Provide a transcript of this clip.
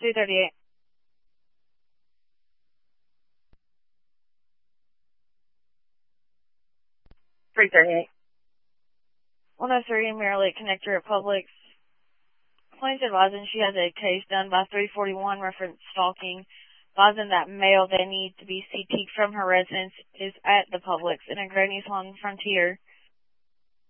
238. 338. 103 Mirror Lake Connector at Publix. Claims advising she has a case done by 341 reference stalking, advising that male they need to be CT'd from her residence is at the Publix in a Granny's Lawn Frontier.